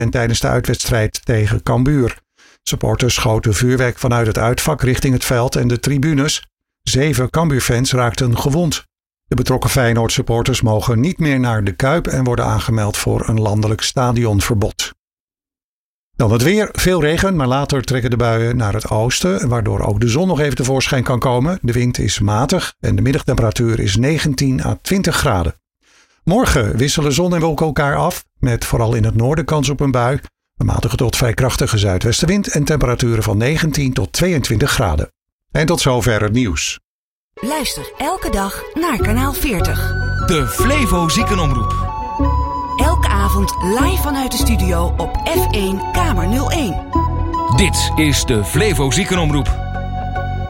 en tijdens de uitwedstrijd tegen Cambuur. Supporters schoten vuurwerk vanuit het uitvak richting het veld en de tribunes. 7 Cambuurfans raakten gewond. De betrokken Feyenoord-supporters mogen niet meer naar de Kuip en worden aangemeld voor een landelijk stadionverbod. Dan het weer. Veel regen, maar later trekken de buien naar het oosten, waardoor ook de zon nog even tevoorschijn kan komen. De wind is matig en de middagtemperatuur is 19 à 20 graden. Morgen wisselen zon en wolken elkaar af, met vooral in het noorden kans op een bui. Een matige tot vrij krachtige zuidwestenwind en temperaturen van 19 tot 22 graden. En tot zover het nieuws. Luister elke dag naar kanaal 40. De Flevo Ziekenomroep. Elke avond live vanuit de studio op F1 Kamer 01. Dit is de Flevo Ziekenomroep.